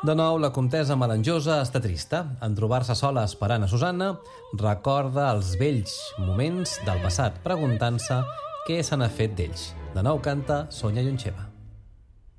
De nou, la comtessa melanjosa està trista. En trobar-se sola esperant a Susanna, recorda els vells moments del passat, preguntant-se què se n'ha fet d'ells. De nou canta Sonia Yoncheva.